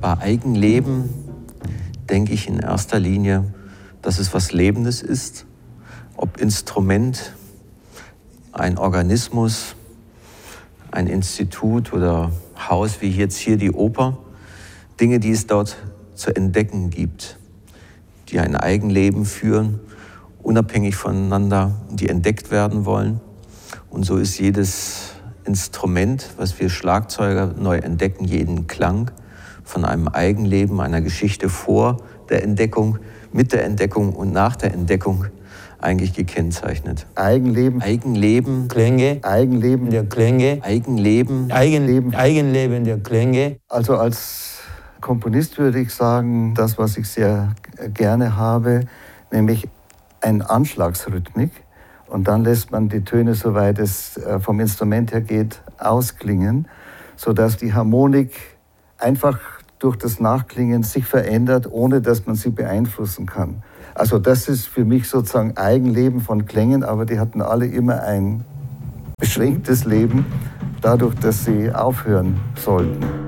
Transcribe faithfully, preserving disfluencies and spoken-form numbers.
Bei Eigenleben denke ich in erster Linie, dass es was Lebendes ist, ob Instrument, ein Organismus, ein Institut oder Haus wie jetzt hier die Oper, Dinge, die es dort zu entdecken gibt, die ein Eigenleben führen, unabhängig voneinander, die entdeckt werden wollen. Und so ist jedes Instrument, was wir Schlagzeuger neu entdecken, jeden Klang von einem Eigenleben, einer Geschichte vor der Entdeckung, mit der Entdeckung und nach der Entdeckung eigentlich gekennzeichnet. Eigenleben. Eigenleben. Klänge. Eigenleben der Klänge. Eigenleben. Eigenleben. Eigenleben der Klänge. Also als Komponist würde ich sagen, das, was ich sehr gerne habe, nämlich eine Anschlagsrhythmik. Und dann lässt man die Töne, soweit es vom Instrument her geht, ausklingen, sodass die Harmonik einfach durch das Nachklingen sich verändert, ohne dass man sie beeinflussen kann. Also das ist für mich sozusagen Eigenleben von Klängen, aber die hatten alle immer ein beschränktes Leben, dadurch, dass sie aufhören sollten.